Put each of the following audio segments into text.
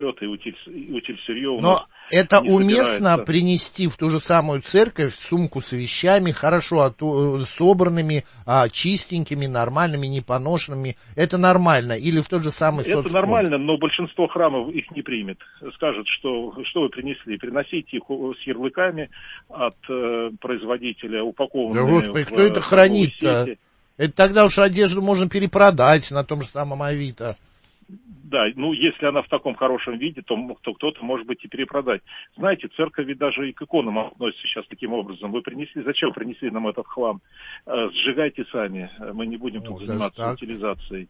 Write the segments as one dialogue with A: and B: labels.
A: и утиль-сырье у
B: Но
A: нас
B: это
A: не
B: уместно
A: собирается.
B: принести в ту же самую церковь сумку с вещами, хорошо собранными, чистенькими, нормальными, непоношенными. Это нормально? Или в тот же самый соцфонд?
A: Это нормально, но большинство храмов их не примет. Скажут, что вы принесли. Приносите их с ярлыками от производителя, упакованные.
B: Да, Господи, кто это хранит-то? Это тогда уж одежду можно перепродать на том же самом Авито.
A: Да, ну, если она в таком хорошем виде, то кто-то, может быть, и перепродать. Знаете, церковь ведь даже и к иконам относится сейчас таким образом. Вы принесли, зачем принесли нам этот хлам? Сжигайте сами, мы не будем тут заниматься утилизацией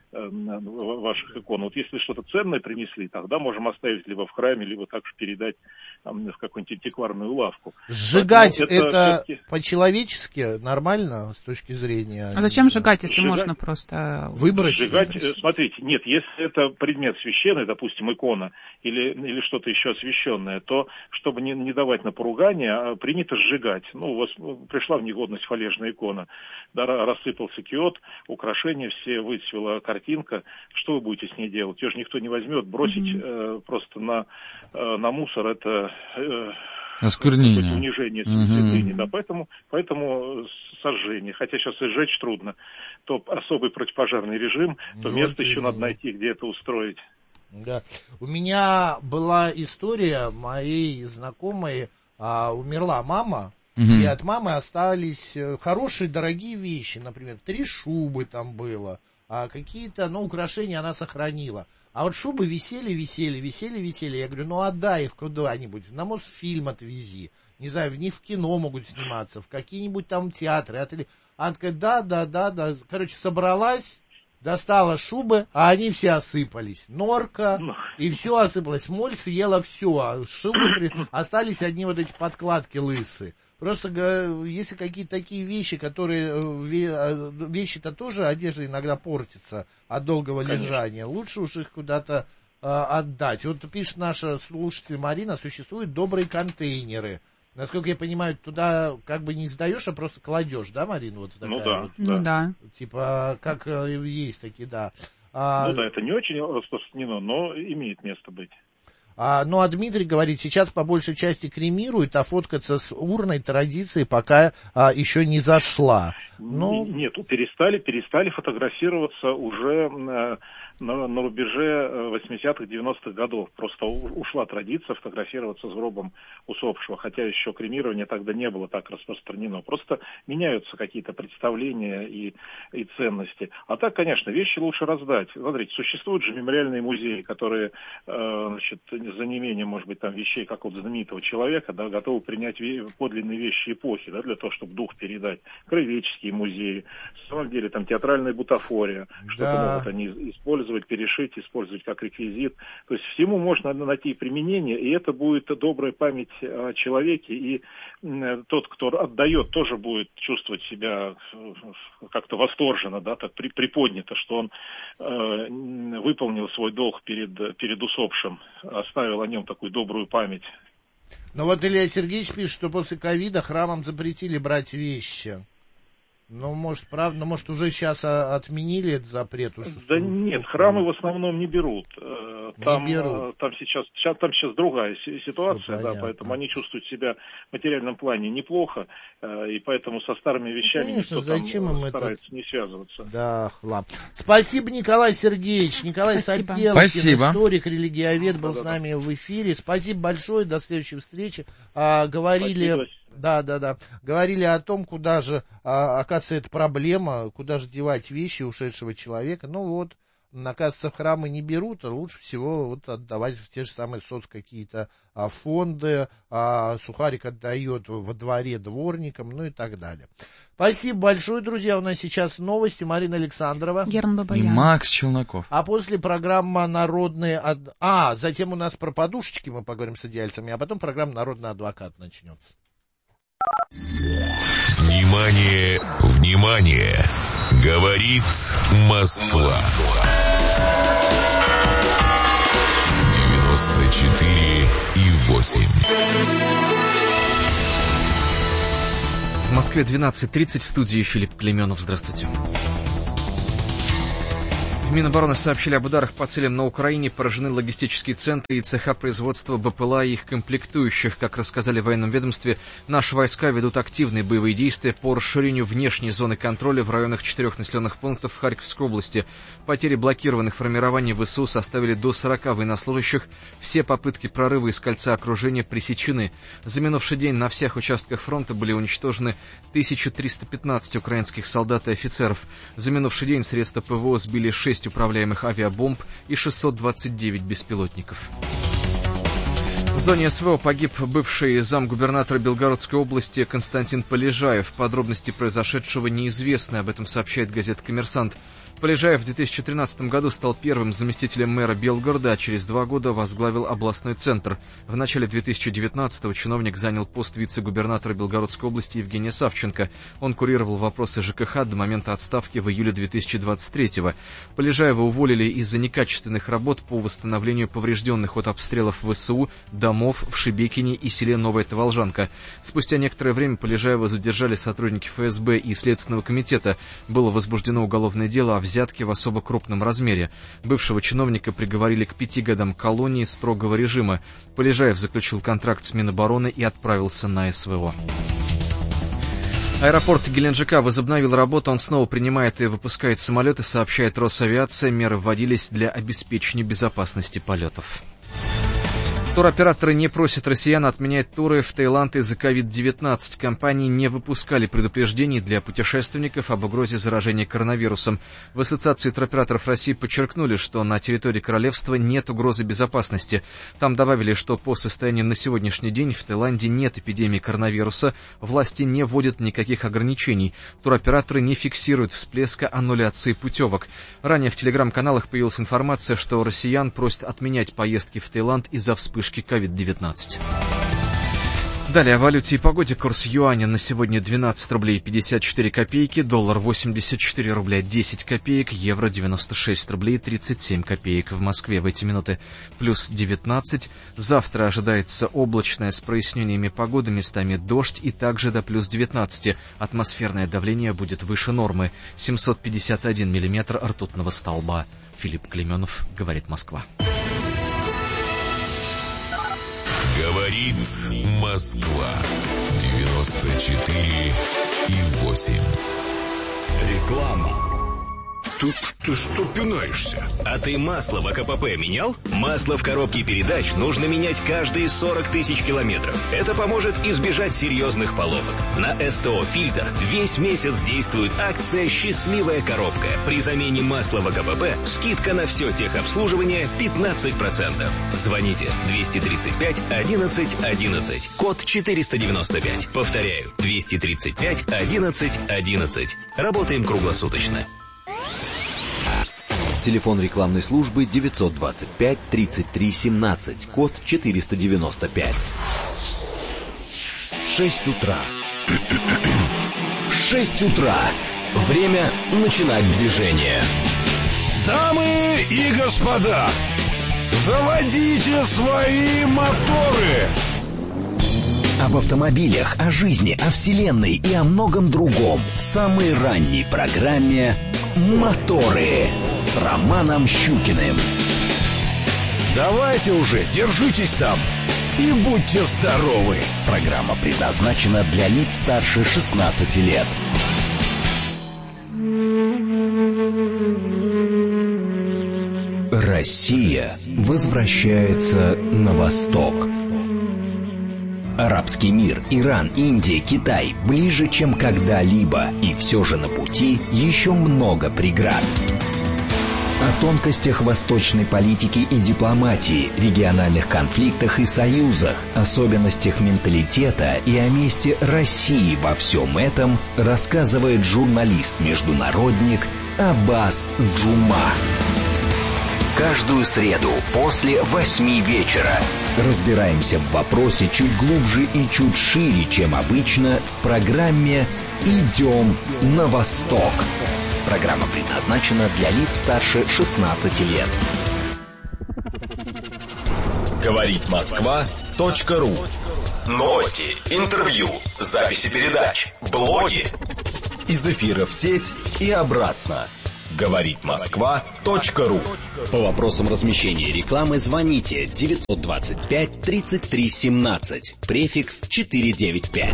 A: ваших икон. Вот если что-то ценное принесли, тогда можем оставить либо в храме, либо также передать в какую-нибудь антикварную лавку.
B: Сжигать это по-человечески нормально с точки зрения...
C: А зачем сжигать, если можно просто...
B: Выбросить?
A: Сжигать, смотрите, нет, если это предмет священный, допустим, икона, или что-то еще освященное, то, чтобы не давать на поругание, принято сжигать. Ну, у вас пришла в негодность фалежная икона, да, рассыпался киот, украшения все, выцвела картинка, что вы будете с ней делать? Ее же никто не возьмет, бросить просто на мусор, это...
D: Осквернение.
A: Унижение святыни, да, поэтому сожжение, хотя сейчас и сжечь трудно, то особый противопожарный режим, то место еще надо найти, где это устроить.
B: Да. У меня была история моей знакомой, умерла мама, и от мамы остались хорошие, дорогие вещи, например, 3 шубы там было, а какие-то, украшения она сохранила. А вот шубы висели. Я говорю, отдай их куда-нибудь, на Мосфильм отвези. Не знаю, в кино могут сниматься, в какие-нибудь там театры. Она такая, да. Короче, собралась, достала шубы, а они все осыпались. Норка, и все осыпалось. Моль съела все, а шубы остались одни вот эти подкладки лысые. Просто если какие-то такие вещи, которые... Вещи-то тоже, одежда иногда портится от долгого лежания. Лучше уж их куда-то отдать. Вот пишет наша слушатель Марина, существуют добрые контейнеры. Насколько я понимаю, туда как бы не сдаешь, а просто кладешь, да, Марина? Вот такая
C: да.
B: Типа, как есть такие, да.
A: Это не очень распространено, но имеет место быть.
B: А Дмитрий говорит, сейчас по большей части кремируют, а фоткаться с урной традиции пока еще не зашла.
A: Нет, перестали фотографироваться уже на рубеже 80-х, 90-х годов. Просто ушла традиция фотографироваться с гробом усопшего, хотя еще кремирование тогда не было так распространено. Просто меняются какие-то представления и ценности. А так, конечно, вещи лучше раздать. Смотрите, существуют же мемориальные музеи, которые, за неимением, может быть, там вещей какого-то знаменитого человека, да, готовы принять подлинные вещи эпохи, да, для того, чтобы дух передать. Краеведческие музеи, на самом деле, там театральная бутафория, что-то могут они использовать, перешить, использовать как реквизит. То есть всему можно найти применение, и это будет добрая память о человеке, и тот, кто отдает, тоже будет чувствовать себя как-то восторженно, да, так приподнято, что он выполнил свой долг перед усопшим, оставил о нем такую добрую память.
B: Но вот Илья Сергеевич пишет, что после ковида храмам запретили брать вещи. Может, правда, может, уже сейчас отменили этот запрет?
A: Нет, храмы в основном не берут. Там сейчас другая ситуация, да, поэтому они чувствуют себя в материальном плане неплохо, и поэтому со старыми вещами никто там старается не связываться.
B: Да, хлам. Спасибо, Николай Сергеевич. Николай Сапелкин, историк, религиовед, был с нами в эфире. Спасибо большое, до следующей встречи. Говорили... Да. Говорили о том, куда же, оказывается, это проблема, куда же девать вещи ушедшего человека. Оказывается, в храмы не берут, а лучше всего отдавать в те же самые какие-то фонды, Сухарик отдает во дворе дворникам, и так далее. Спасибо большое, друзья. У нас сейчас новости. Марина Александрова.
C: Герман Бабаян.
D: И Макс Челноков.
B: А после программа «Народные...» затем у нас про подушечки мы поговорим с идеальцами, а потом программа «Народный адвокат» начнется.
E: Внимание, внимание! Говорит Москва. 94,8.
F: В Москве 12:30, в студии Филипп Клейменов. Здравствуйте. В Минобороны сообщили об ударах по целям на Украине. Поражены логистические центры и цеха производства БПЛА и их комплектующих. Как рассказали в военном ведомстве, наши войска ведут активные боевые действия по расширению внешней зоны контроля в районах 4 населенных пунктов Харьковской области. Потери блокированных формирований ВСУ составили до 40 военнослужащих. Все попытки прорыва из кольца окружения пресечены. За минувший день на всех участках фронта были уничтожены 1315 украинских солдат и офицеров. За минувший день средства ПВО сбили 6 управляемых авиабомб и 629 беспилотников. В зоне СВО погиб бывший замгубернатора Белгородской области Константин Полежаев. Подробности произошедшего неизвестны, об этом сообщает газета «Коммерсант». Полежаев в 2013 году стал первым заместителем мэра Белгорода, а через 2 года возглавил областной центр. В начале 2019-го чиновник занял пост вице-губернатора Белгородской области Евгения Савченко. Он курировал вопросы ЖКХ до момента отставки в июле 2023-го. Полежаева уволили из-за некачественных работ по восстановлению поврежденных от обстрелов ВСУ домов в Шебекине и селе Новая Таволжанка. Спустя некоторое время Полежаева задержали сотрудники ФСБ и Следственного комитета. Было возбуждено уголовное дело о взятки в особо крупном размере. Бывшего чиновника приговорили к 5 годам колонии строгого режима. Полежаев заключил контракт с Минобороны и отправился на СВО. Аэропорт Геленджика возобновил работу, он снова принимает и выпускает самолеты, сообщает Росавиация. Меры вводились для обеспечения безопасности полетов. Туроператоры не просят россиян отменять туры в Таиланд из-за COVID-19. Компании не выпускали предупреждений для путешественников об угрозе заражения коронавирусом. В Ассоциации туроператоров России подчеркнули, что на территории королевства нет угрозы безопасности. Там добавили, что по состоянию на сегодняшний день в Таиланде нет эпидемии коронавируса, власти не вводят никаких ограничений. Туроператоры не фиксируют всплеска аннуляции путевок. Ранее в телеграм-каналах появилась информация, что россиян просят отменять поездки в Таиланд из-за вспышки COVID-19. Далее о валюте и погоде. Курс юаня на сегодня 12 рублей 54 копейки, доллар 84 рубля 10 копеек, евро 96 рублей 37 копеек. В Москве в эти минуты плюс 19. Завтра ожидается облачная с прояснениями погоды, местами дождь и также до плюс 19. Атмосферное давление будет выше нормы. 751 миллиметр ртутного столба. Филипп Клеменов, говорит Москва.
E: Говорит Москва. 94,8.
G: Реклама. Ты что пинаешься? А ты масло в АКПП менял? Масло в коробке передач нужно менять каждые 40 тысяч километров. Это поможет избежать серьезных поломок. На СТО «Фильтр» весь месяц действует акция «Счастливая коробка». При замене масла в АКПП скидка на все техобслуживание 15%. Звоните 235 11 11. Код 495. Повторяю, 235 11 11. Работаем круглосуточно.
H: Телефон рекламной службы 925-33-17, код 495. 6 утра. 6 утра. Время начинать движение.
I: Дамы и господа, заводите свои моторы.
H: Об автомобилях, о жизни, о вселенной и о многом другом в самой ранней программе «Моторы» с Романом Щукиным.
I: Давайте уже, держитесь там и будьте здоровы.
H: Программа предназначена для лиц старше 16 лет. Россия возвращается на восток. Арабский мир, Иран, Индия, Китай ближе, чем когда-либо, и все же на пути еще много преград. О тонкостях восточной политики и дипломатии, региональных конфликтах и союзах, особенностях менталитета и о месте России во всем этом рассказывает журналист-международник Аббас Джума. Каждую среду после 8 вечера разбираемся в вопросе чуть глубже и чуть шире, чем обычно, в программе «Идем на восток». Программа предназначена для лиц старше 16 лет.
G: Говорит Москва.ру. Новости, интервью, записи передач, блоги. Из эфира в сеть и обратно.
I: Говорит Москва.ру.
H: По вопросам размещения рекламы звоните 925 33 17, префикс 495.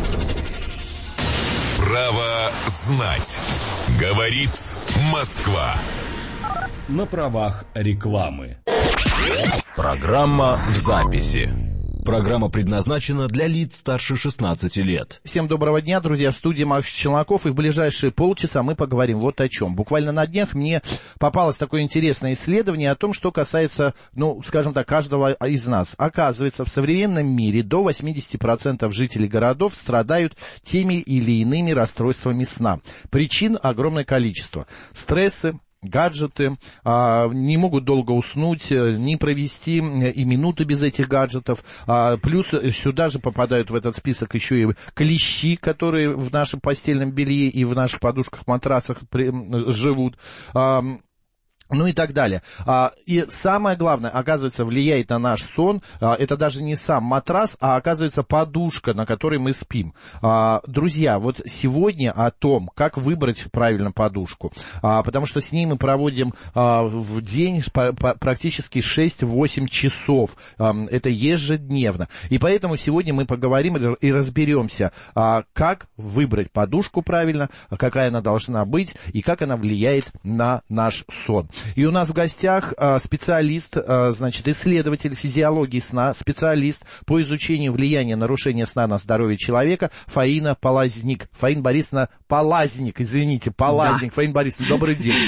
E: Право знать. Говорит Москва.
I: На правах рекламы. Программа в записи. Программа предназначена для лиц старше 16 лет.
B: Всем доброго дня, друзья, в студии Макс Челноков, и в ближайшие полчаса мы поговорим вот о чем. Буквально на днях мне попалось такое интересное исследование о том, что касается, скажем так, каждого из нас. Оказывается, в современном мире до 80% жителей городов страдают теми или иными расстройствами сна. Причин огромное количество. Стрессы, гаджеты, не могут долго уснуть, не провести и минуты без этих гаджетов. Плюс сюда же попадают в этот список еще и клещи, которые в нашем постельном белье и в наших подушках-матрасах живут. И так далее. И самое главное, оказывается, влияет на наш сон, это даже не сам матрас, а оказывается подушка, на которой мы спим. Друзья, вот сегодня о том, как выбрать правильно подушку, потому что с ней мы проводим в день практически 6-8 часов, это ежедневно. И поэтому сегодня мы поговорим и разберемся, как выбрать подушку правильно, какая она должна быть и как она влияет на наш сон. И у нас в гостях специалист, исследователь физиологии сна, специалист по изучению влияния нарушения сна на здоровье человека Фаина Полазник. Фаина Борисовна Полазник, извините, Полазник. Да. Фаина Борисовна, добрый день.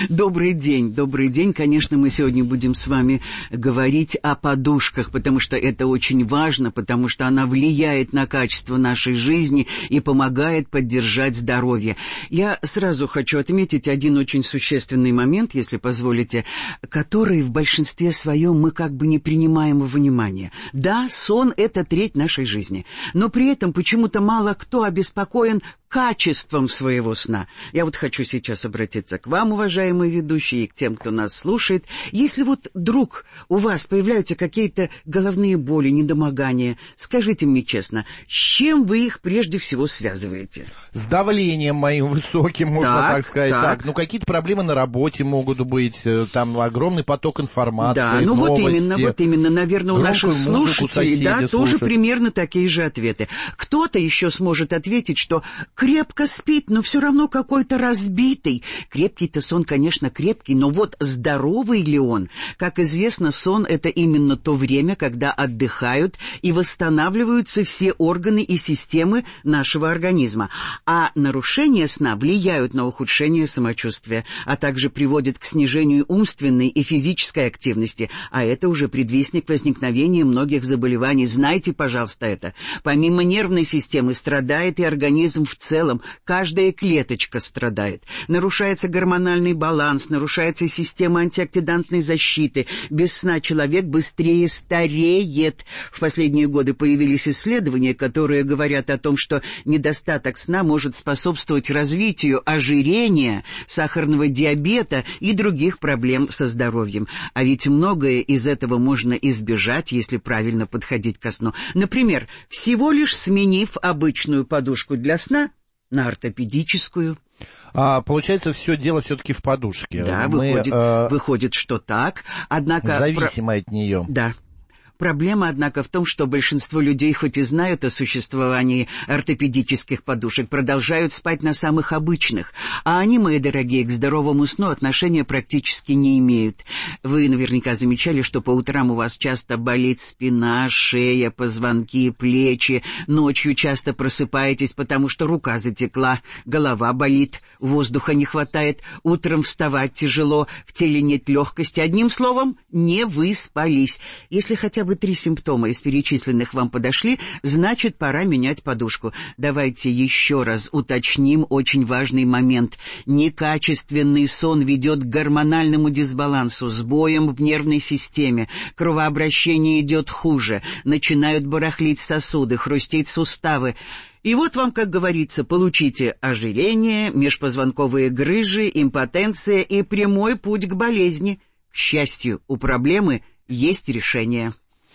J: Добрый день. Конечно, мы сегодня будем с вами говорить о подушках, потому что это очень важно, потому что она влияет на качество нашей жизни и помогает поддержать здоровье. Я сразу хочу отметить один очень существенный момент, если позволите, которые в большинстве своем мы как бы не принимаем во внимание. Да, сон – это треть нашей жизни, но при этом почему-то мало кто обеспокоен качеством своего сна. Я вот хочу сейчас обратиться к вам, уважаемые ведущие, и к тем, кто нас слушает. Если вот вдруг у вас появляются какие-то головные боли, недомогания, скажите мне честно, с чем вы их прежде всего связываете?
B: С давлением моим высоким, можно так сказать. Так. Какие-то проблемы на работе могут быть, там огромный поток информации, новости.
J: Вот именно, наверное, у наших слушателей, тоже примерно такие же ответы. Кто-то еще сможет ответить, что крепко спит, но все равно какой-то разбитый. Крепкий-то сон, конечно, крепкий, но вот здоровый ли он? Как известно, сон – это именно то время, когда отдыхают и восстанавливаются все органы и системы нашего организма. А нарушения сна влияют на ухудшение самочувствия, а также приводят к снижению умственной и физической активности, а это уже предвестник возникновения многих заболеваний. Знайте, пожалуйста, это. Помимо нервной системы страдает и организм в целом, каждая клеточка страдает. Нарушается гормональный баланс, нарушается система антиоксидантной защиты. Без сна человек быстрее стареет. В последние годы появились исследования, которые говорят о том, что недостаток сна может способствовать развитию ожирения, сахарного диабета и других проблем со здоровьем. А ведь многое из этого можно избежать, если правильно подходить ко сну. Например, всего лишь сменив обычную подушку для сна на ортопедическую.
B: Получается, все дело все-таки в подушке.
J: Да, выходит, что так. Однако
B: зависимо от нее.
J: Да. Проблема, однако, в том, что большинство людей, хоть и знают о существовании ортопедических подушек, продолжают спать на самых обычных, а они, мои дорогие, к здоровому сну отношения практически не имеют. Вы наверняка замечали, что по утрам у вас часто болит спина, шея, позвонки, плечи, ночью часто просыпаетесь, потому что рука затекла, голова болит, воздуха не хватает, утром вставать тяжело, в теле нет легкости, одним словом, не выспались. Если хотя бы 3 симптома из перечисленных вам подошли, значит, пора менять подушку. Давайте еще раз уточним очень важный момент. Некачественный сон ведет к гормональному дисбалансу, сбоям в нервной системе, кровообращение идет хуже, начинают барахлить сосуды, хрустеть суставы. И вот вам, как говорится, получите ожирение, межпозвонковые грыжи, импотенция и прямой путь к болезни. К счастью, у проблемы есть решение.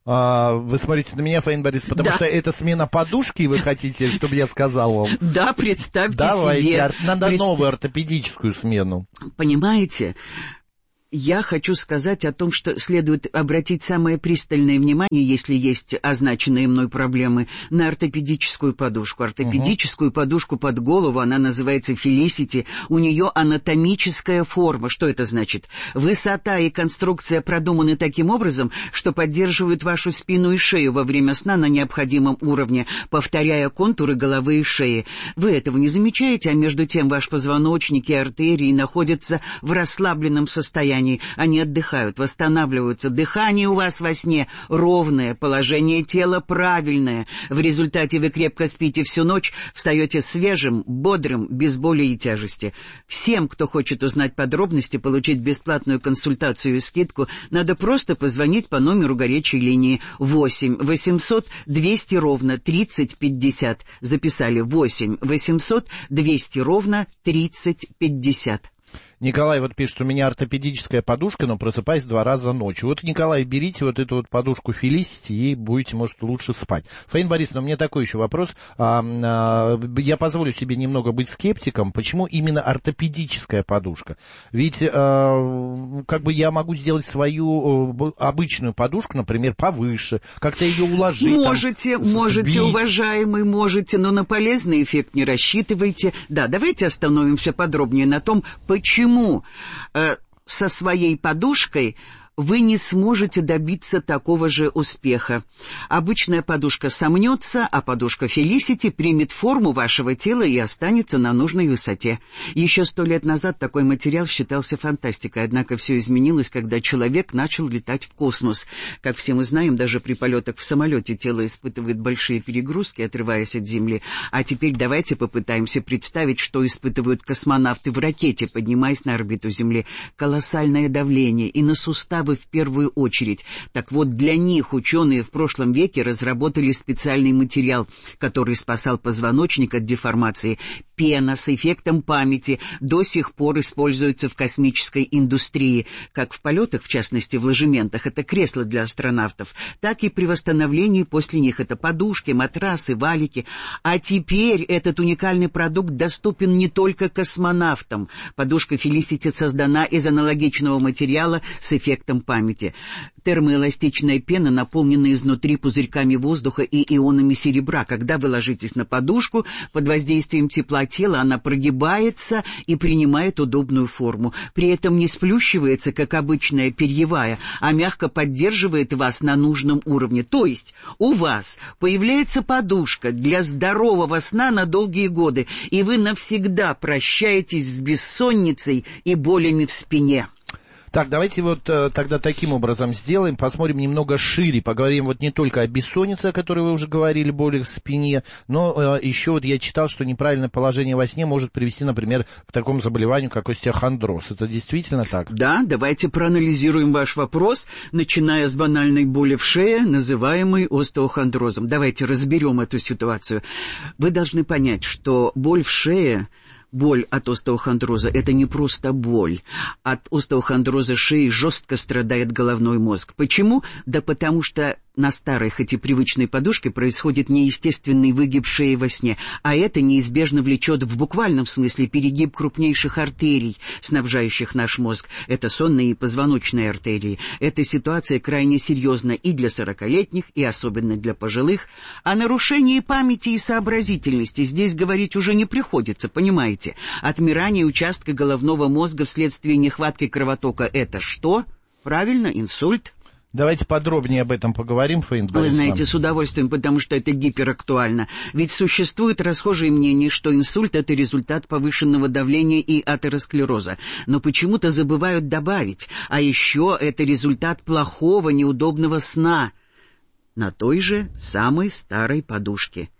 B: Вы смотрите на меня, Фаина Борисовна, потому что это смена подушки, вы хотите, чтобы я сказал вам?
J: Да, представьте себе.
B: Давайте, надо новую ортопедическую смену.
J: Понимаете? Я хочу сказать о том, что следует обратить самое пристальное внимание, если есть означенные мной проблемы, на ортопедическую подушку. Ортопедическую подушку под голову, она называется Felicity, у нее анатомическая форма. Что это значит? Высота и конструкция продуманы таким образом, что поддерживают вашу спину и шею во время сна на необходимом уровне, повторяя контуры головы и шеи. Вы этого не замечаете, а между тем ваш позвоночник и артерии находятся в расслабленном состоянии. Они отдыхают, восстанавливаются. Дыхание у вас во сне ровное, положение тела правильное. В результате вы крепко спите всю ночь, встаете свежим, бодрым, без боли и тяжести. Всем, кто хочет узнать подробности, получить бесплатную консультацию и скидку, надо просто позвонить по номеру горячей линии 8 800 200 ровно 30 50. Записали 8 800 200 ровно 30 50.
B: Николай вот пишет, у меня ортопедическая подушка, но просыпаюсь 2 раза ночью. Вот, Николай, берите вот эту вот подушку Felicity и будете, может, лучше спать. Фаина Борисовна, у меня такой еще вопрос. Я позволю себе немного быть скептиком. Почему именно ортопедическая подушка? Ведь как бы я могу сделать свою обычную подушку, например, повыше, как-то ее уложить.
J: Можете, уважаемый, можете, но на полезный эффект не рассчитывайте. Да, давайте остановимся подробнее на том, почему со своей подушкой вы не сможете добиться такого же успеха. Обычная подушка сомнется, а подушка Felicity примет форму вашего тела и останется на нужной высоте. Еще 100 лет назад такой материал считался фантастикой, однако все изменилось, когда человек начал летать в космос. Как все мы знаем, даже при полетах в самолете тело испытывает большие перегрузки, отрываясь от Земли. А теперь давайте попытаемся представить, что испытывают космонавты в ракете, поднимаясь на орбиту Земли. Колоссальное давление и на суставы в первую очередь. Так вот, для них ученые в прошлом веке разработали специальный материал, который спасал позвоночник от деформации. Пена с эффектом памяти до сих пор используется в космической индустрии, как в полетах, в частности в ложементах, это кресла для астронавтов, так и при восстановлении после них, это подушки, матрасы, валики. А теперь этот уникальный продукт доступен не только космонавтам. Подушка Felicity создана из аналогичного материала с эффектом памяти. Термоэластичная пена наполнена изнутри пузырьками воздуха и ионами серебра. Когда вы ложитесь на подушку, под воздействием тепла тела она прогибается и принимает удобную форму. При этом не сплющивается, как обычная перьевая, а мягко поддерживает вас на нужном уровне. То есть у вас появляется подушка для здорового сна на долгие годы, и вы навсегда прощаетесь с бессонницей и болями в спине.
B: Так, давайте вот тогда таким образом сделаем, посмотрим немного шире, поговорим вот не только о бессоннице, о которой вы уже говорили, боли в спине, но еще вот я читал, что неправильное положение во сне может привести, например, к такому заболеванию, как остеохондроз. Это действительно так?
J: Да, давайте проанализируем ваш вопрос, начиная с банальной боли в шее, называемой остеохондрозом. Давайте разберем эту ситуацию. Вы должны понять, что боль в шее... Боль от остеохондроза – это не просто боль. От остеохондроза шеи жестко страдает головной мозг. Почему? Да потому что на старой, хоть и привычной подушке происходит неестественный выгиб шеи во сне, а это неизбежно влечет в буквальном смысле перегиб крупнейших артерий, снабжающих наш мозг. Это сонные и позвоночные артерии. Эта ситуация крайне серьезна и для 40-летних, и особенно для пожилых. О нарушении памяти и сообразительности здесь говорить уже не приходится, понимаете? Отмирание участка головного мозга вследствие нехватки кровотока – это что? Правильно, инсульт.
B: Давайте подробнее об этом поговорим, Фаина Борисовна.
J: Вы знаете, с удовольствием, потому что это гиперактуально. Ведь существует расхожее мнение, что инсульт – это результат повышенного давления и атеросклероза. Но почему-то забывают добавить. А еще это результат плохого, неудобного сна на той же самой старой подушке.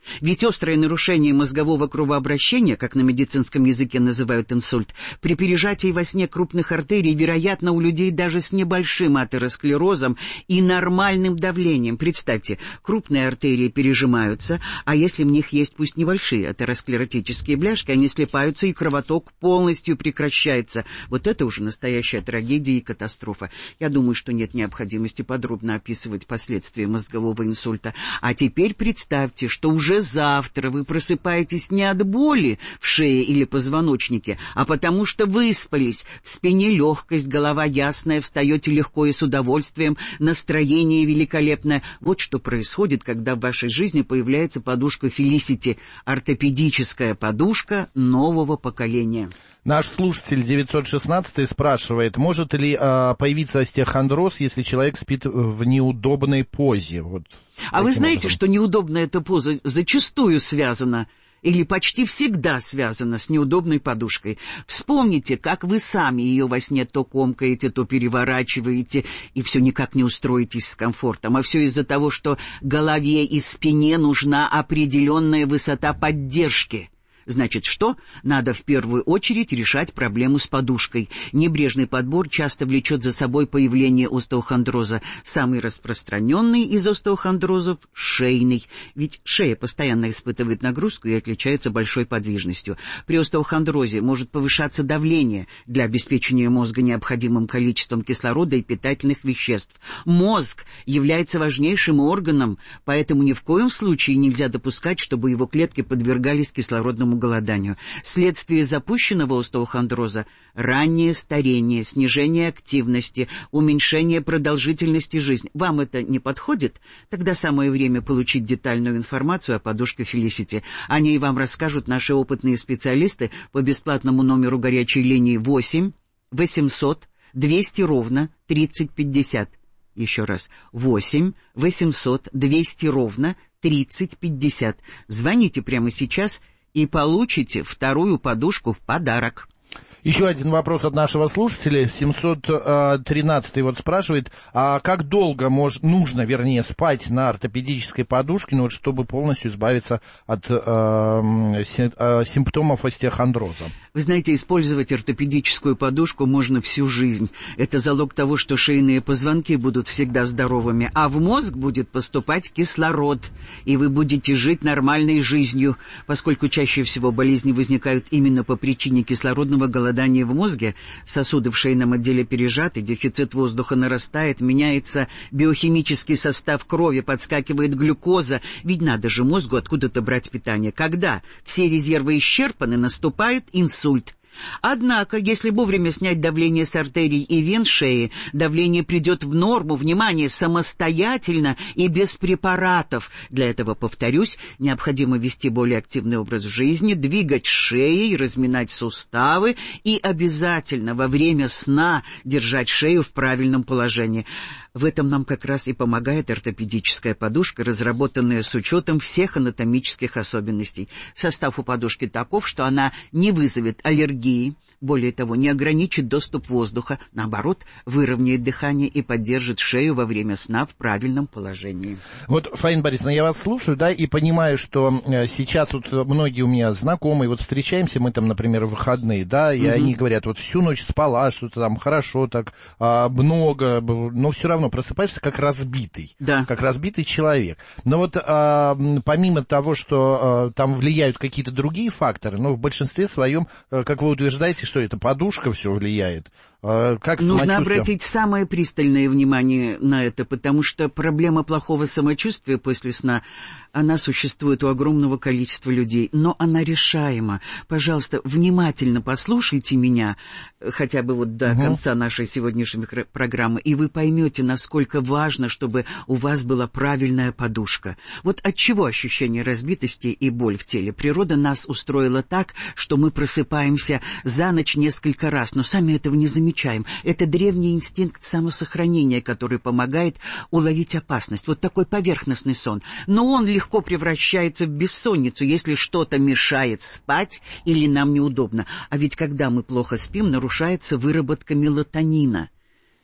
J: Ведь острое нарушение мозгового кровообращения, как на медицинском языке называют инсульт, при пережатии во сне крупных артерий, вероятно, у людей даже с небольшим атеросклерозом и нормальным давлением. Представьте, крупные артерии пережимаются, а если в них есть пусть небольшие атеросклеротические бляшки, они слипаются, и кровоток полностью прекращается. Вот это уже настоящая трагедия и катастрофа. Я думаю, что нет необходимости подробно описывать последствия мозгового инсульта. А теперь представьте, что уже завтра вы просыпаетесь не от боли в шее или позвоночнике, а потому что выспались, в спине легкость, голова ясная, встаете легко и с удовольствием, настроение великолепное. Вот что происходит, когда в вашей жизни появляется подушка Felicity, ортопедическая подушка нового поколения.
B: Наш слушатель 916 спрашивает, может ли появиться остеохондроз, если человек спит в неудобной позе? Вот.
J: А вы знаете, что неудобная эта поза зачастую связана или почти всегда связана с неудобной подушкой? Вспомните, как вы сами ее во сне то комкаете, то переворачиваете, и все никак не устроитесь с комфортом. А все из-за того, что голове и спине нужна определенная высота поддержки. Значит, что? Надо в первую очередь решать проблему с подушкой. Небрежный подбор часто влечет за собой появление остеохондроза. Самый распространенный из остеохондрозов – шейный. Ведь шея постоянно испытывает нагрузку и отличается большой подвижностью. При остеохондрозе может повышаться давление для обеспечения мозга необходимым количеством кислорода и питательных веществ. Мозг является важнейшим органом, поэтому ни в коем случае нельзя допускать, чтобы его клетки подвергались кислородному голоданию. Следствие запущенного остеохондроза – раннее старение, снижение активности, уменьшение продолжительности жизни. Вам это не подходит? Тогда самое время получить детальную информацию о подушке Felicity. О ней вам расскажут наши опытные специалисты по бесплатному номеру горячей линии 8 800 200 ровно 3050. Еще раз, 8 800 200 ровно 3050. Звоните прямо сейчас и получите вторую подушку в подарок.
B: Еще один вопрос от нашего слушателя. 713 вот спрашивает, а как долго нужно спать на ортопедической подушке, чтобы полностью избавиться от симптомов остеохондроза?
J: Вы знаете, использовать ортопедическую подушку можно всю жизнь. Это залог того, что шейные позвонки будут всегда здоровыми, а в мозг будет поступать кислород, и вы будете жить нормальной жизнью. Поскольку чаще всего болезни возникают именно по причине кислородного голодания в мозге, сосуды в шейном отделе пережаты, дефицит воздуха нарастает, меняется биохимический состав крови, подскакивает глюкоза. Ведь надо же мозгу откуда-то брать питание. Когда все резервы исчерпаны, наступает инсульт. Однако, если вовремя снять давление с артерий и вен шеи, давление придет в норму, внимание, самостоятельно и без препаратов. Для этого, повторюсь, необходимо вести более активный образ жизни, двигать шеей, разминать суставы и обязательно во время сна держать шею в правильном положении. В этом нам как раз и помогает ортопедическая подушка, разработанная с учетом всех анатомических особенностей. Состав у подушки таков, что она не вызовет аллергии, более того, не ограничит доступ воздуха, наоборот, выровняет дыхание и поддержит шею во время сна в правильном положении.
B: Вот, Фаина Борисовна, я вас слушаю, и понимаю, что сейчас многие у меня знакомые, встречаемся мы там, например, в выходные, и они говорят, всю ночь спала, что-то там хорошо, так много, но все равно просыпаешься как разбитый, как разбитый человек. Но помимо того, что там влияют какие-то другие факторы, в большинстве своем, как вы утверждаете, что это подушка все влияет.
J: Нужно обратить самое пристальное внимание на это, потому что проблема плохого самочувствия после сна, она существует у огромного количества людей, но она решаема. Пожалуйста, внимательно послушайте меня, хотя бы до конца нашей сегодняшней программы, и вы поймете, насколько важно, чтобы у вас была правильная подушка. От чего ощущение разбитости и боль в теле? Природа нас устроила так, что мы просыпаемся за ночь несколько раз, но сами этого не замечаем. Это древний инстинкт самосохранения, который помогает уловить опасность. Такой поверхностный сон. Но он легко превращается в бессонницу, если что-то мешает спать или нам неудобно. А ведь когда мы плохо спим, нарушается выработка мелатонина.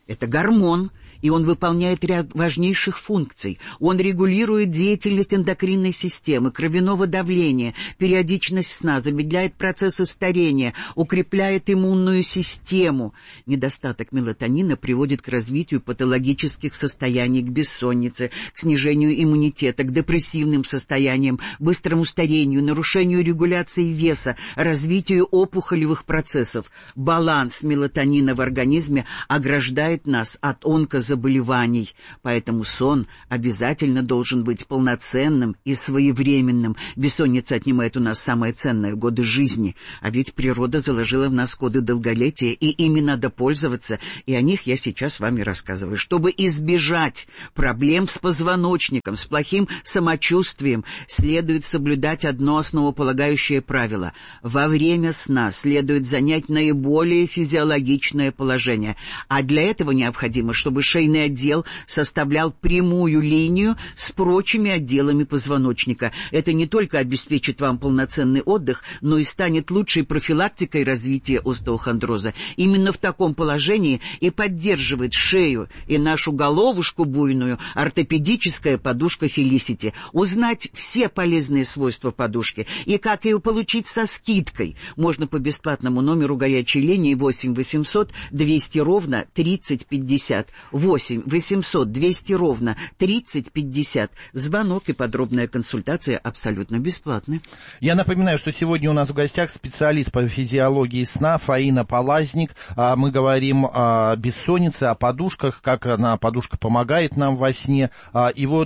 J: Это гормон, и он выполняет ряд важнейших функций. Он регулирует деятельность эндокринной системы, кровяного давления, периодичность сна, замедляет процессы старения, укрепляет иммунную систему. Недостаток мелатонина приводит к развитию патологических состояний, к бессоннице, к снижению иммунитета, к депрессивным состояниям, быстрому старению, нарушению регуляции веса, развитию опухолевых процессов. Баланс мелатонина в организме ограждает нас от онкозаболеваний, поэтому сон обязательно должен быть полноценным и своевременным. Бессонница отнимает у нас самое ценное — годы жизни, а ведь природа заложила в нас коды долголетия, и ими надо пользоваться, и о них я сейчас с вами рассказываю. Чтобы избежать проблем с позвоночником, с плохим самочувствием, следует соблюдать одно основополагающее правило: во время сна следует занять наиболее физиологичное положение, а для этого необходимо, чтобы шейный отдел составлял прямую линию с прочими отделами позвоночника. Это не только обеспечит вам полноценный отдых, но и станет лучшей профилактикой развития остеохондроза. Именно в таком положении и поддерживает шею и нашу головушку буйную ортопедическая подушка Felicity. Узнать все полезные свойства подушки и как ее получить со скидкой можно по бесплатному номеру горячей линии 8 800 200 ровно 3050. 8 800 200 ровно 3050. Звонок и подробная консультация абсолютно бесплатны.
B: Я напоминаю, что сегодня у нас в гостях специалист по физиологии сна Фаина Полазник. Мы говорим о бессоннице, о подушках, как подушка помогает нам во сне. И вот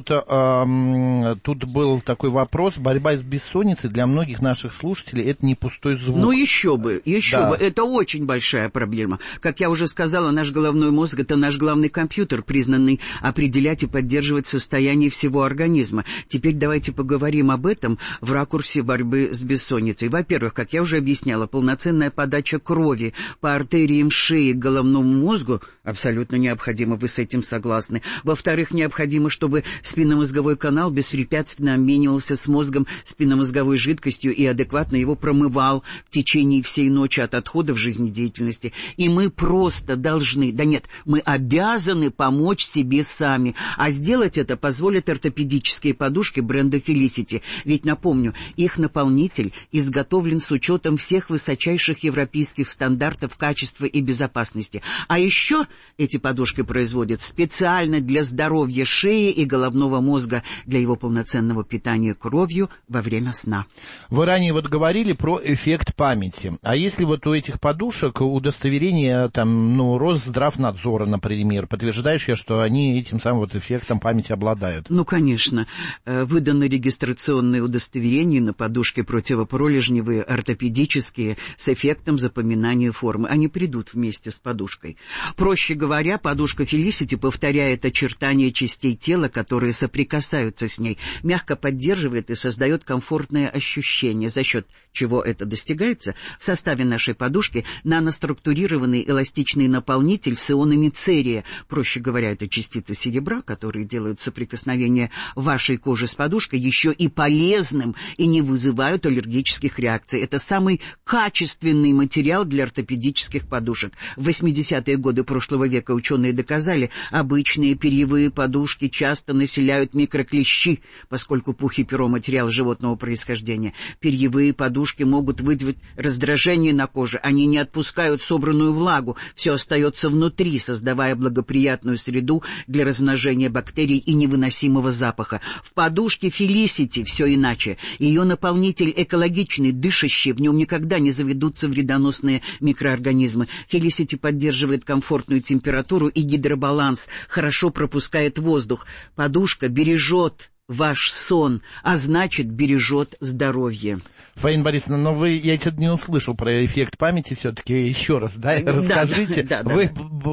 B: тут был такой вопрос: борьба с бессонницей для многих наших слушателей — это не пустой звук.
J: Ну еще бы. Это очень большая проблема. Как я уже сказала, наш головной мозг — это наш главный компьютер, признанный определять и поддерживать состояние всего организма. Теперь давайте поговорим об этом в ракурсе борьбы с бессонницей. Во-первых, как я уже объясняла, полноценная подача крови по артериям шеи к головному мозгу абсолютно необходима, вы с этим согласны. Во-вторых, необходимо, чтобы спинномозговой канал беспрепятственно обменивался с мозгом спинномозговой жидкостью и адекватно его промывал в течение всей ночи от отходов жизнедеятельности. И мы просто должны, мы обязаны помочь себе сами. А сделать это позволят ортопедические подушки бренда Felicity. Ведь, напомню, их наполнитель изготовлен с учетом всех высочайших европейских стандартов качества и безопасности. А еще эти подушки производят специально для здоровья шеи и головного мозга, для его полноценного питания кровью во время сна.
B: Вы ранее говорили про эффект памяти. А если у этих подушек удостоверение Росздравнадзора, например, подтверждающее, что они этим самым эффектом памяти обладают?
J: Ну, конечно. Выданы регистрационные удостоверения на подушки противопролежневые, ортопедические, с эффектом запоминания формы. Они придут вместе с подушкой. Проще говоря, подушка Felicity повторяет очертания частей тела, которые соприкасаются с ней, мягко поддерживает и создает комфортное ощущение, за счет чего это достигается. В составе нашей подушки наноструктурированный эластичный наполнитель с ионами церия. Проще говоря, это частицы серебра, которые делают соприкосновение вашей кожи с подушкой еще и полезным и не вызывают аллергических реакций. Это самый качественный материал для ортопедических подушек. В 80-е годы прошлого века ученые доказали, обычные перьевые подушки часто населяют микроклещи, поскольку пух и перо — материал животного происхождения. Перьевые подушки могут вызвать раздражение на коже, они не отпускают собранную влагу, все остается внутри, создавая благоприятную среду для размножения бактерий и невыносимого запаха. В подушке Felicity все иначе. Ее наполнитель экологичный, дышащий, в нем никогда не заведутся вредоносные микроорганизмы. Felicity поддерживает комфортную температуру и гидробаланс, хорошо пропускает воздух. Подушка бережет ваш сон, а значит, бережет здоровье.
B: Фаина Борисовна, я что-то не услышал про эффект памяти, все-таки еще раз, расскажите. Да. Вы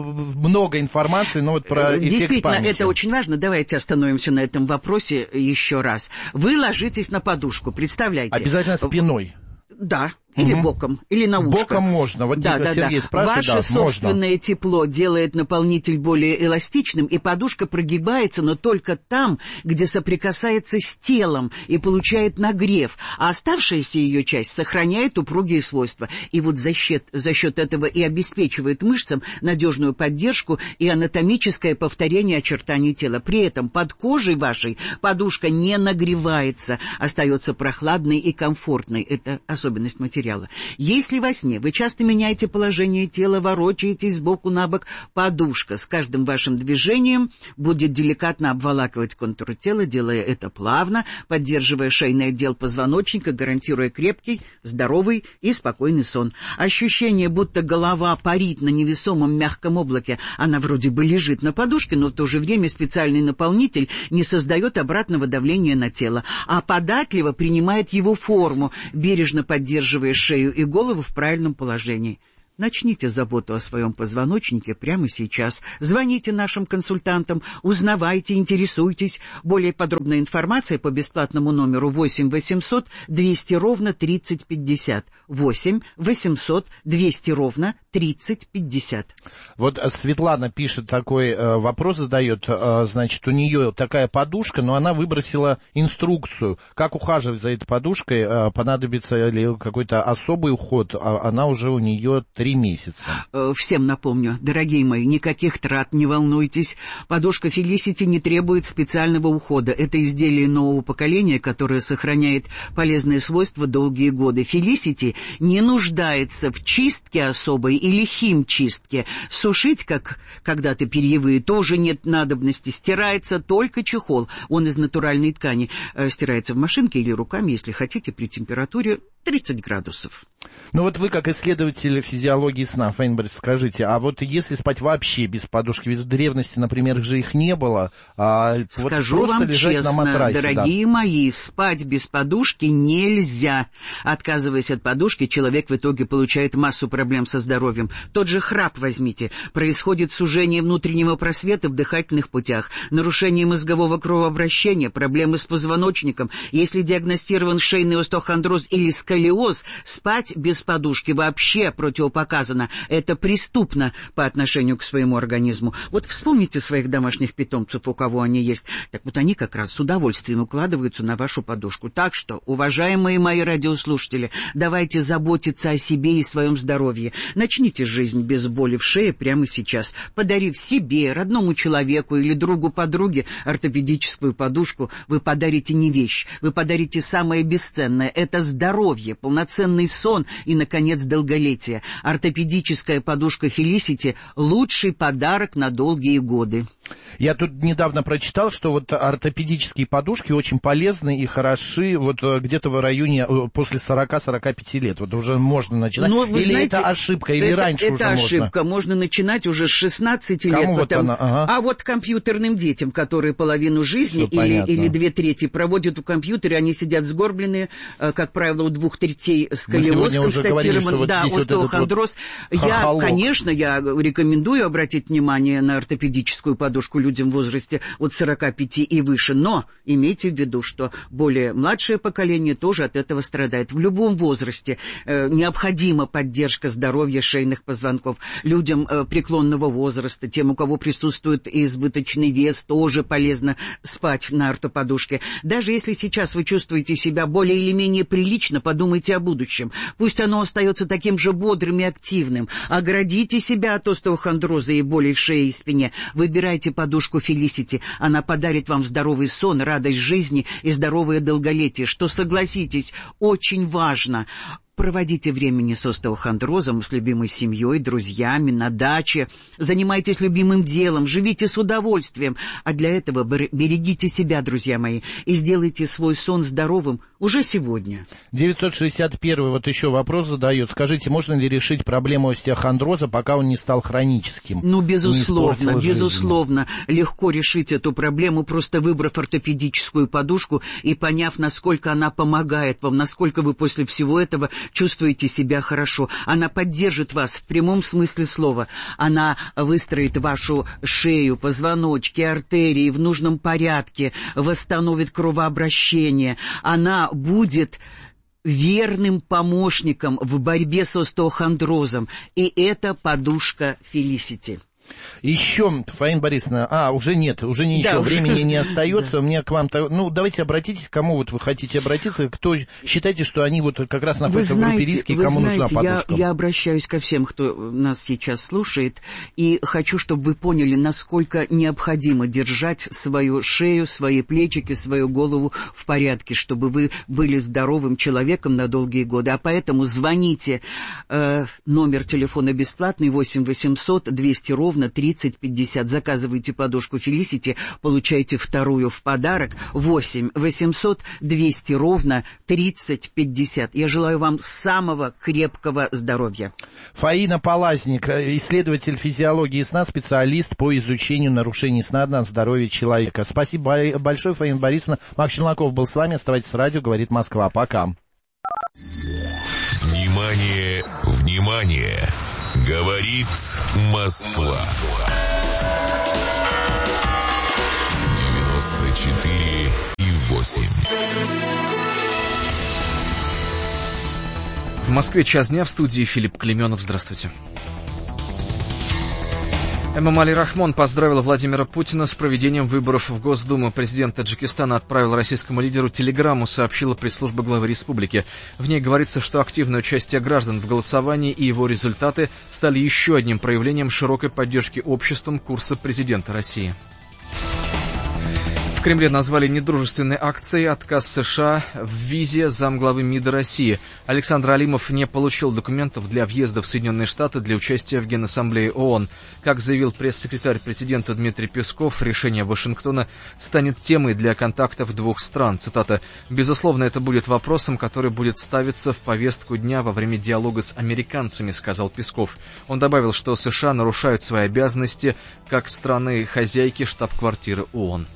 B: много информации, но про эффект памяти.
J: Действительно, это очень важно. Давайте остановимся на этом вопросе еще раз. Вы ложитесь на подушку, представляете.
B: Обязательно спиной.
J: Да, Или боком, или на ушко.
B: Боком можно. Вот Сергей спрашивает,
J: Ваше собственное
B: можно.
J: тепло делает наполнитель более эластичным, и подушка прогибается, но только там, где соприкасается с телом и получает нагрев, а оставшаяся ее часть сохраняет упругие свойства. И вот за счет этого и обеспечивает мышцам надежную поддержку и анатомическое повторение очертаний тела. При этом под кожей вашей подушка не нагревается, остается прохладной и комфортной. Это особенность материала. Если во сне вы часто меняете положение тела, ворочаетесь сбоку на бок, подушка с каждым вашим движением будет деликатно обволакивать контур тела, делая это плавно, поддерживая шейный отдел позвоночника, гарантируя крепкий, здоровый и спокойный сон. Ощущение, будто голова парит на невесомом мягком облаке, она вроде бы лежит на подушке, но в то же время специальный наполнитель не создает обратного давления на тело, а податливо принимает его форму, бережно поддерживая шею и голову в правильном положении. Начните заботу о своем позвоночнике прямо сейчас. Звоните нашим консультантам, узнавайте, интересуйтесь. Более подробная информация по бесплатному номеру 8 800 200 ровно 30 50. 8 800 200 ровно 30 50.
B: Вот Светлана пишет такой вопрос, задает, значит, у нее такая подушка, но она выбросила инструкцию, как ухаживать за этой подушкой, понадобится ли какой-то особый уход, она уже у нее 3 месяца.
J: Всем напомню, дорогие мои, никаких трат, не волнуйтесь. Подушка Felicity не требует специального ухода. Это изделие нового поколения, которое сохраняет полезные свойства долгие годы. Felicity не нуждается в чистке особой или химчистке. Сушить, как когда-то перьевые, тоже нет надобности. Стирается только чехол. Он из натуральной ткани. Стирается в машинке или руками, если хотите, при температуре 30 градусов.
B: Ну вот вы, как исследователь физиологии сна, Фейнберг, скажите, а вот если спать вообще без подушки, ведь в древности, например, же их не было,
J: скажу
B: вот
J: вам
B: лежать
J: честно,
B: на матрасе,
J: дорогие мои, спать без подушки нельзя. Отказываясь от подушки, человек в итоге получает массу проблем со здоровьем. Тот же храп возьмите. Происходит сужение внутреннего просвета в дыхательных путях, нарушение мозгового кровообращения, проблемы с позвоночником. Если диагностирован шейный остеохондроз или сколиоз, спать без подушки вообще противопоказано. Это преступно по отношению к своему организму. Вот вспомните своих домашних питомцев, у кого они есть. Так вот они как раз с удовольствием укладываются на вашу подушку. Так что, уважаемые мои радиослушатели, давайте заботиться о себе и своем здоровье. Начните жизнь без боли в шее прямо сейчас. Подарив себе, родному человеку или другу-подруге ортопедическую подушку, вы подарите не вещь, вы подарите самое бесценное. Это здоровье, полноценный сон и, наконец, долголетие. Ортопедическая подушка Felicity – лучший подарок на долгие годы.
B: Я тут недавно прочитал, что вот ортопедические подушки очень полезны и хороши вот где-то в районе после 40-45 лет. Вот уже можно начинать.
J: Но,
B: или
J: знаете,
B: это ошибка, или раньше уже можно?
J: Это ошибка. Можно начинать уже с 16 лет.
B: Кому вот она? Ага.
J: А вот компьютерным детям, которые половину жизни или 2/3 проводят у компьютера, они сидят сгорбленные, как правило, у 2/3 сколиоз констатирован, вот остеохондроз. Конечно, я рекомендую обратить внимание на ортопедическую подушку людям в возрасте от 45 и выше, но имейте в виду, что более младшее поколение тоже от этого страдает. В любом возрасте необходима поддержка здоровья шейных позвонков. Людям преклонного возраста, тем, у кого присутствует избыточный вес, тоже полезно спать на ортоподушке. Даже если сейчас вы чувствуете себя более или менее прилично, подумайте о будущем. Пусть оно остается таким же бодрым и активным. Оградите себя от остеохондроза и боли в шее и спине. Выбирайте подушку Felicity. Она подарит вам здоровый сон, радость жизни и здоровое долголетие, что, согласитесь, очень важно. Проводите времени с остеохондрозом, с любимой семьей, друзьями, на даче. Занимайтесь любимым делом, живите с удовольствием. А для этого берегите себя, друзья мои, и сделайте свой сон здоровым уже сегодня.
B: 961 вот еще вопрос задает. Скажите, можно ли решить проблему остеохондроза, пока он не стал хроническим?
J: Ну, безусловно, безусловно. Легко решить эту проблему, просто выбрав ортопедическую подушку и поняв, насколько она помогает вам, насколько вы после всего этого чувствуете себя хорошо. Она поддержит вас в прямом смысле слова. Она выстроит вашу шею, позвоночки, артерии в нужном порядке, восстановит кровообращение. Она будет верным помощником в борьбе с остеохондрозом. И это подушка Felicity.
B: Еще, Фаина Борисовна, уже ничего, да, времени не остается. Мне к вам, давайте обратитесь, к кому вот вы хотите обратиться, кто считаете, что они вот как раз находятся в группе риска, и кому нужна подушка?
J: Я обращаюсь ко всем, кто нас сейчас слушает, и хочу, чтобы вы поняли, насколько необходимо держать свою шею, свои плечики, свою голову в порядке, чтобы вы были здоровым человеком на долгие годы. А поэтому звоните, номер телефона бесплатный, 8-800-200-30-50, заказывайте подушку Felicity, получаете вторую в подарок, 8-800-200-30-50. Я желаю вам самого крепкого здоровья.
B: Фаина Полазник, исследователь физиологии сна, специалист по изучению нарушений сна на здоровье человека. Спасибо большое, Фаина Борисовна. Макс Челноков был с вами. Оставайтесь с радио, говорит Москва. Пока.
E: Внимание, внимание! Говорит Москва. 94,8.
F: В Москве час дня, в студии Филипп Клеменов. Здравствуйте. Эмомали Рахмон поздравил Владимира Путина с проведением выборов в Госдуму. Президент Таджикистана отправил российскому лидеру телеграмму, сообщила пресс-служба главы республики. В ней говорится, что активное участие граждан в голосовании и его результаты стали еще одним проявлением широкой поддержки обществом курса президента России. В Кремле назвали недружественной акцией отказ США в визе замглавы МИДа России. Александр Алимов не получил документов для въезда в Соединенные Штаты для участия в Генассамблее ООН. Как заявил пресс-секретарь президента Дмитрий Песков, решение Вашингтона станет темой для контактов двух стран. Цитата: «Безусловно, это будет вопросом, который будет ставиться в повестку дня во время диалога с американцами», — сказал Песков. Он добавил, что США нарушают свои обязанности как страны-хозяйки штаб-квартиры ООН.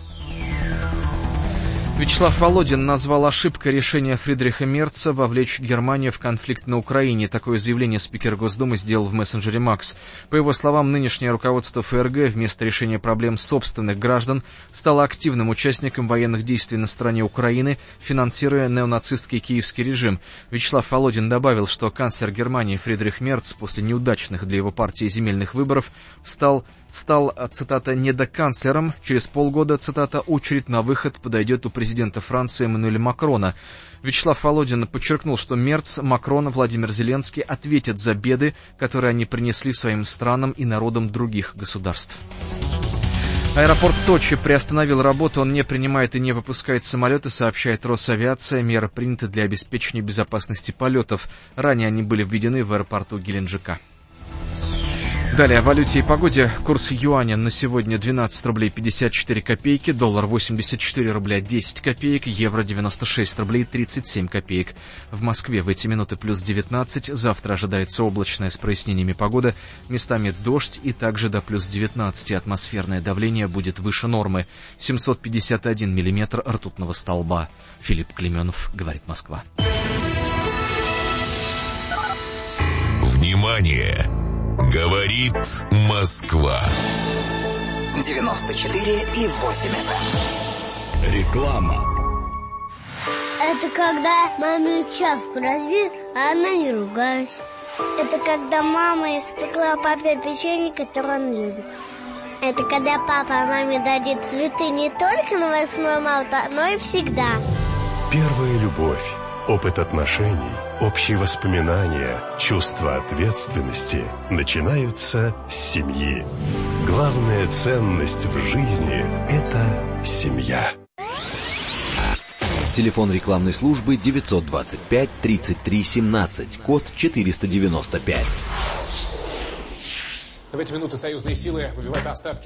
F: Вячеслав Володин назвал ошибкой решения Фридриха Мерца вовлечь Германию в конфликт на Украине. Такое заявление спикер Госдумы сделал в мессенджере Макс. По его словам, нынешнее руководство ФРГ вместо решения проблем собственных граждан стало активным участником военных действий на стороне Украины, финансируя неонацистский киевский режим. Вячеслав Володин добавил, что канцлер Германии Фридрих Мерц после неудачных для его партии земельных выборов стал, цитата, недоканцлером. Через полгода, цитата, очередь на выход подойдет у президента Франции Эммануэля Макрона. Вячеслав Володин подчеркнул, что Мерц, Макрон, Владимир Зеленский ответят за беды, которые они принесли своим странам и народам других государств. Аэропорт Сочи приостановил работу, он не принимает и не выпускает самолеты, сообщает Росавиация. Меры приняты для обеспечения безопасности полетов. Ранее они были введены в аэропорту Геленджика. Далее о валюте и погоде. Курс юаня на сегодня 12 рублей 54 копейки, доллар 84 рубля 10 копеек, евро 96 рублей 37 копеек. В Москве в эти минуты плюс 19, завтра ожидается облачная с прояснениями погода, местами дождь и также до плюс 19, атмосферное давление будет выше нормы, 751 миллиметр ртутного столба. Филипп Клеменов, говорит Москва.
E: Внимание! Говорит Москва.
I: 94,8 FM.
G: Реклама.
K: Это когда маме чашку разбил, а она не ругалась. Это когда мама испекла папе печенье, которое он любит. Это когда папа маме дарит цветы не только на 8 марта, но и всегда.
L: Первая любовь, опыт отношений, общие воспоминания, чувство ответственности начинаются с семьи. Главная ценность в жизни – это семья.
H: Телефон рекламной службы 925-33-17, код 495.
M: В эти минуты союзные силы выбивают остатки